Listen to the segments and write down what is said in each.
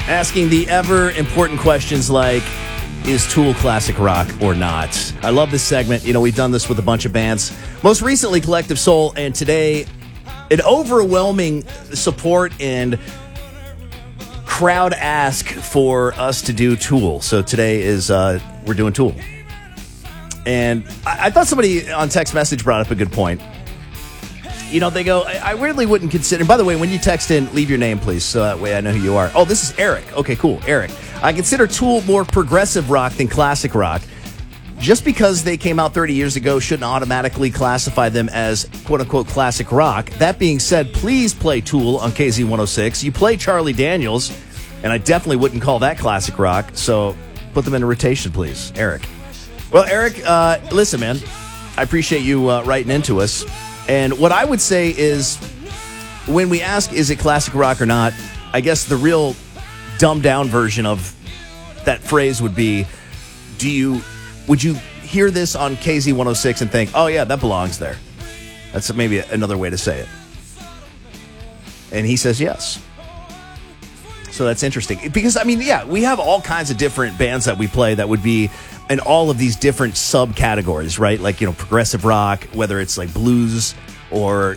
Asking the ever important questions like, is Tool classic rock or not? I love this segment. You know, we've done this with a bunch of bands. Most recently, Collective Soul, and today, an overwhelming support and crowd ask for us to do Tool. So today is, we're doing Tool. And I thought somebody on text message brought up a good point. You know, they go, I really wouldn't consider... By the way, when you text in, leave your name, please, so that way I know who you are. Oh, this is Eric. Okay, cool. Eric. I consider Tool more progressive rock than classic rock. Just because they came out 30 years ago shouldn't automatically classify them as quote-unquote classic rock. That being said, please play Tool on KZ106. You play Charlie Daniels, and I definitely wouldn't call that classic rock, so put them in a rotation, please. Eric. Well, Eric, listen, man, I appreciate you writing into us. And what I would say is, when we ask, is it classic rock or not, I guess the real dumbed-down version of that phrase would be, would you hear this on KZ106 and think, oh, yeah, that belongs there? That's maybe another way to say it. And he says yes. So that's interesting. Because, I mean, yeah, we have all kinds of different bands that we play that would be in all of these different subcategories, right? Like, you know, progressive rock, whether it's like blues or,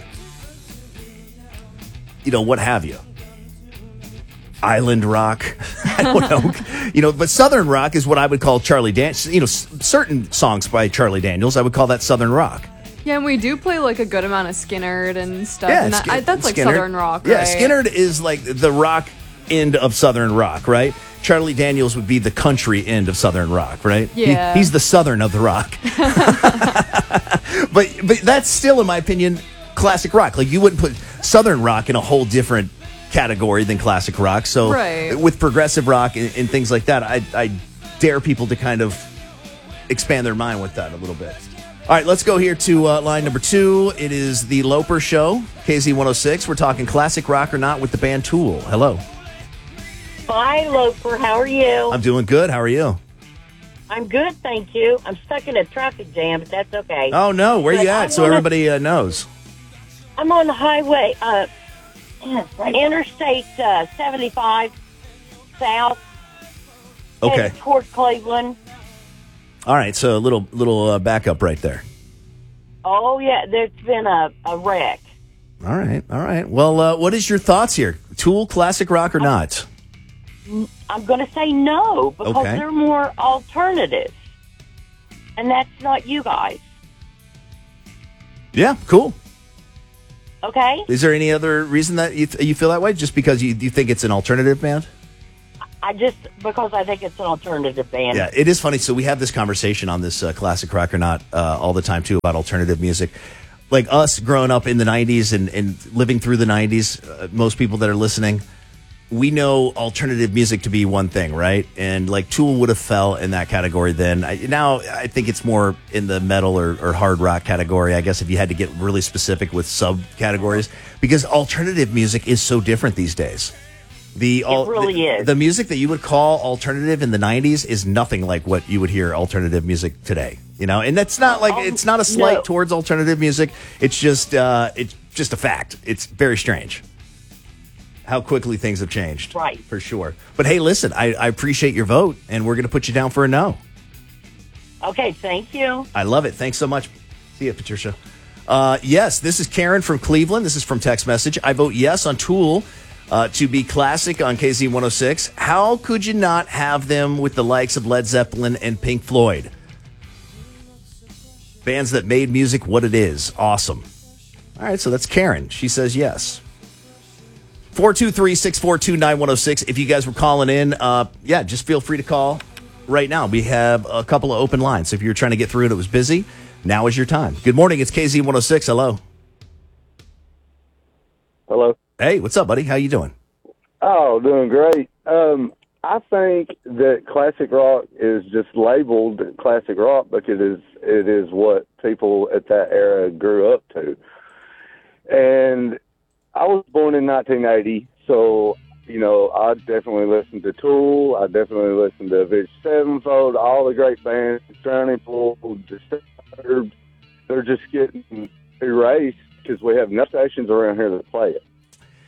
you know, what have you. Island rock. I don't know. You know, but Southern rock is what I would call Charlie Daniels. You know, certain songs by Charlie Daniels, I would call that Southern rock. Yeah, and we do play like a good amount of Skynyrd and stuff. Yeah, and that's like Skynyrd. Southern rock, right? Yeah, Skynyrd is like the rock end of Southern rock, right? Charlie Daniels would be the country end of Southern rock, right? Yeah. He's the Southern of the rock. but that's still, in my opinion, classic rock. Like, you wouldn't put Southern rock in a whole different category than classic rock. So right. With progressive rock and things like that, I dare people to kind of expand their mind with that a little bit. All right, let's go here to line number 2. It is the Loper Show, KZ106. We're talking classic rock or not with the band Tool. Hello. Hi, Loper. How are you? I'm doing good. How are you? I'm good, thank you. I'm stuck in a traffic jam, but that's okay. Oh, no. Where you at? So everybody knows. I'm on the highway, Interstate 75 South. Okay. Headed toward Cleveland. All right. So a little backup right there. Oh, yeah. There's been a wreck. All right. Well, what is your thoughts here? Tool, classic rock or not? I'm going to say no, because Okay. they're more alternative. And that's not you guys. Yeah, cool. Okay? Is there any other reason that you feel that way? Just because you think it's an alternative band? Because I think it's an alternative band. Yeah, it is funny. So we have this conversation on this classic rock or not all the time, too, about alternative music. Like us growing up in the 90s and living through the 90s, most people that are listening, we know alternative music to be one thing, right? And like Tool would have fell in that category then. Now I think it's more in the metal or hard rock category, I guess, if you had to get really specific with subcategories, because alternative music is so different these days. It really is. The music that you would call alternative in the 90s is nothing like what you would hear alternative music today. You know, and that's not like it's not a slight towards alternative music. It's just a fact. It's very strange how quickly things have changed. Right. For sure. But hey, listen, I appreciate your vote, and we're going to put you down for a no. Okay, thank you. I love it. Thanks so much. See you, Patricia. Yes, this is Karen from Cleveland. This is from text message. I vote yes on Tool to be classic on KZ106. How could you not have them with the likes of Led Zeppelin and Pink Floyd? Bands that made music what it is. Awesome. All right, so that's Karen. She says yes. 423-642-9106. If you guys were calling in, just feel free to call right now. We have a couple of open lines. So if you're trying to get through and it was busy, now is your time. Good morning. It's KZ106. Hello. Hello. Hey, what's up, buddy? How you doing? Oh, doing great. I think that classic rock is just labeled classic rock because it is what people at that era grew up to. And I was born in 1980, so, you know, I definitely listened to Tool. I definitely listened to Avenged Sevenfold, all the great bands, Drowning Pool, Disturbed. They're just getting erased because we have no stations around here that play it.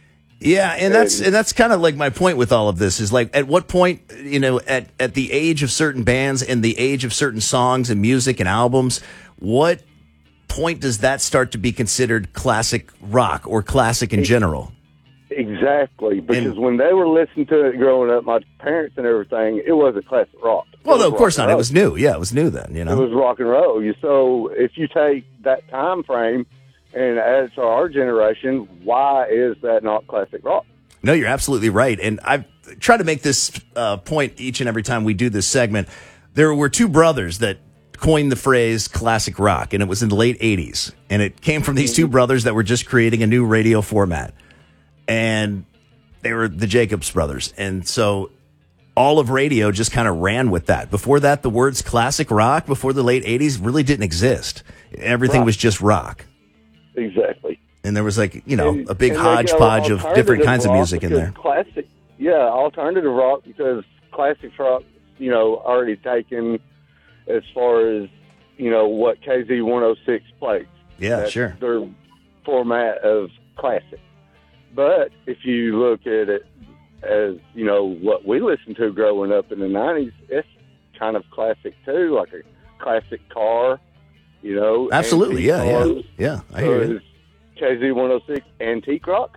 Yeah, and that's kind of like my point with all of this is like at what point, at the age of certain bands and the age of certain songs and music and albums, what point does that start to be considered classic rock or classic in general? Exactly, because when they were listening to it growing up, my parents and everything, it wasn't classic rock. Well, no, of course not. It was new. Yeah, it was new then, It was rock and roll. So if you take that time frame and add it to our generation, why is that not classic rock? No, you're absolutely right. And I've tried to make this point each and every time we do this segment. There were two brothers that coined the phrase classic rock, and it was in the late 80s. And it came from these two brothers that were just creating a new radio format. And they were the Jacobs brothers. And so all of radio just kind of ran with that. Before that, the words classic rock, before the late 80s, really didn't exist. Everything was just rock. Exactly. And there was a big hodgepodge of different kinds of music in there. Alternative rock, because classic rock, already taken as far as, what KZ 106 plays. Yeah, That's sure. their format of classic. But if you look at it as, what we listened to growing up in the 90s, it's kind of classic too, like a classic car, Absolutely, yeah. I hear you. KZ 106 antique rock?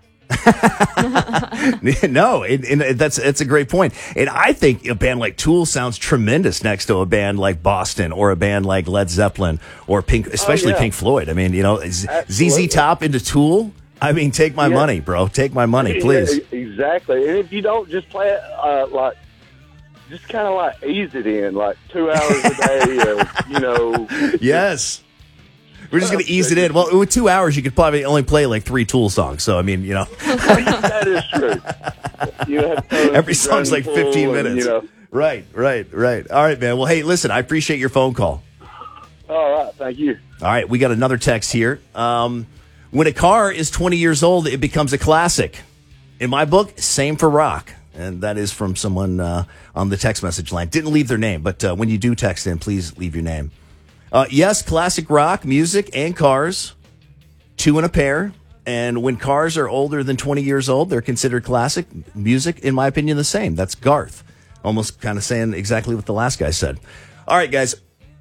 No, that's a great point. And I think a band like Tool sounds tremendous next to a band like Boston or a band like Led Zeppelin or Pink, especially Pink Floyd. I mean, ZZ Top into Tool. I mean, take my money, bro. Take my money, please. Exactly. And if you don't just play it just kind of ease it in, 2 hours a day, Yes. We're just going to ease it in. Well, with 2 hours, you could probably only play 3 Tool songs. So, I mean, That is true. Every song's 15 minutes. Right. All right, man. Well, hey, listen, I appreciate your phone call. All right. Thank you. All right. We got another text here. When a car is 20 years old, it becomes a classic. In my book, same for rock. And that is from someone on the text message line. Didn't leave their name, but when you do text in, please leave your name. Yes, classic rock, music, and cars, 2 in a pair. And when cars are older than 20 years old, they're considered classic. Music, in my opinion, the same. That's Garth. Almost kind of saying exactly what the last guy said. All right, guys.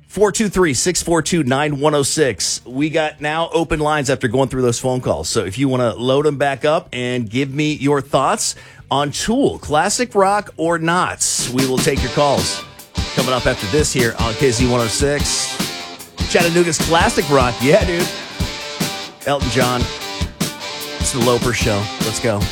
423-642-9106. We got now open lines after going through those phone calls. So if you want to load them back up and give me your thoughts on Tool, classic rock or not, we will take your calls. Coming up after this here on KZ 106. Chattanooga's classic rock. Yeah, dude. Elton John. It's the Loper Show. Let's go.